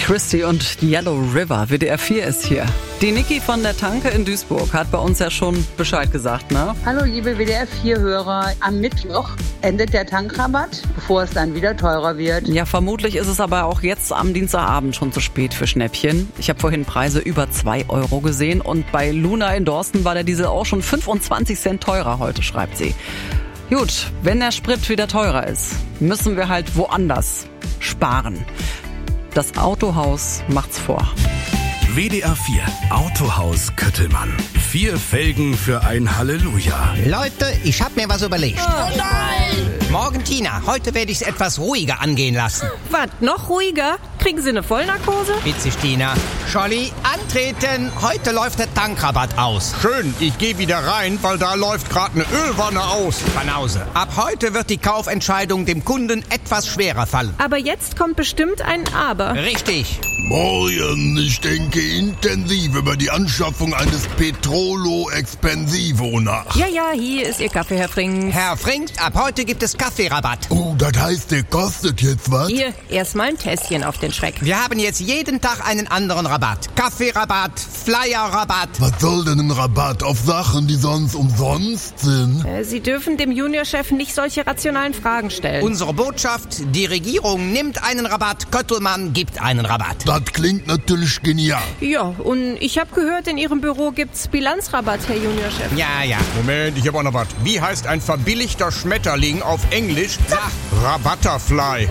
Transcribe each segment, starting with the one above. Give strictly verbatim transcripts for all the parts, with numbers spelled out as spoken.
Christie und Yellow River, W D R vier ist hier. Die Niki von der Tanke in Duisburg hat bei uns ja schon Bescheid gesagt, ne? Hallo liebe W D R vier Hörer, am Mittwoch endet der Tankrabatt, bevor es dann wieder teurer wird. Ja, vermutlich ist es aber auch jetzt am Dienstagabend schon zu spät für Schnäppchen. Ich habe vorhin Preise über zwei Euro gesehen und bei Luna in Dorsten war der Diesel auch schon fünfundzwanzig Cent teurer heute, schreibt sie. Gut, wenn der Sprit wieder teurer ist, müssen wir halt woanders sparen. Das Autohaus macht's vor. W D R vier Autohaus Köttelmann. Vier Felgen für ein Halleluja. Leute, ich hab mir was überlegt. Oh nein! Morgen, Tina. Heute werde ich es etwas ruhiger angehen lassen. Was, noch ruhiger? Kriegen Sie eine Vollnarkose? Witzig, Tina. Scholli, antreten. Heute läuft der Tankrabatt aus. Schön, ich gehe wieder rein, weil da läuft gerade eine Ölwanne aus. Banause. Ab heute wird die Kaufentscheidung dem Kunden etwas schwerer fallen. Aber jetzt kommt bestimmt ein Aber. Richtig. Morgen, ich denke intensiv über die Anschaffung eines Petrolo Expensivo nach. Ja, ja, hier ist Ihr Kaffee, Herr Frings. Herr Frings, ab heute gibt es Kaffeerabatt. Oh, das heißt, der kostet jetzt was? Hier, erstmal ein Tässchen auf den Schreck. Wir haben jetzt jeden Tag einen anderen Rabatt. Kaffeerabatt, Flyerrabatt. Was soll denn ein Rabatt auf Sachen, die sonst umsonst sind? Äh, Sie dürfen dem Juniorchef nicht solche rationalen Fragen stellen. Unsere Botschaft, die Regierung nimmt einen Rabatt, Köttelmann gibt einen Rabatt. Das klingt natürlich genial. Ja, und ich habe gehört, in Ihrem Büro gibt's Bilanzrabatt, Herr Juniorchef. Ja, ja. Moment, ich habe auch noch was. Wie heißt ein verbilligter Schmetterling auf Englisch? Sag, Rabatterfly.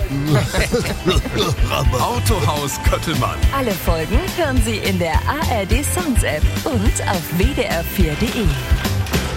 Autohaus Köttelmann. Alle Folgen hören Sie in der A R D Sounds App und auf w d r vier punkt d e.